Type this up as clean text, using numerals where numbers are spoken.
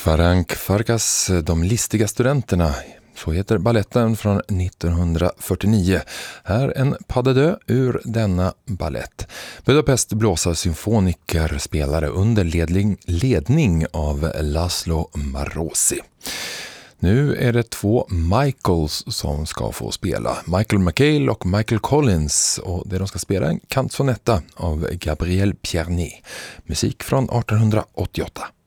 Ferenc Farkas, De listiga studenterna. Så heter balletten från 1949. Här en pas de deux ur denna ballett. Budapest blåsarsymfoniker spelare under ledning av Laszlo Marosi. Nu är det två Michaels som ska få spela. Michael McHale och Michael Collins. Och det de ska spela är en canzonetta av Gabriel Pierny. Musik från 1888.